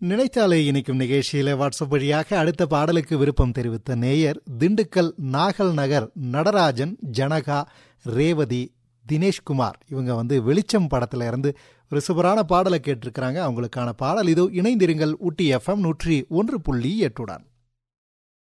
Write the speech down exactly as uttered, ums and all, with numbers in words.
நினைத்தாலே இணைக்கும் நிகழ்ச்சியில வாட்ஸ்அப் வழியாக அடுத்த பாடலுக்கு விருப்பம் தெரிவித்த நேயர் திண்டுக்கல் நாகல் நகர் நடராஜன், ஜனகா, ரேவதி, தினேஷ்குமார். இவங்க வந்து வெளிச்சம் படத்துல இருந்து ஒரு சூப்பரான பாடலை கேட்டிருக்கிறாங்க. அவங்களுக்கான பாடல் இதோ. இணைந்திருங்கள் ஊட்டி எஃப்எம் நூற்றி ஒன்று புள்ளி எட்டுடன்.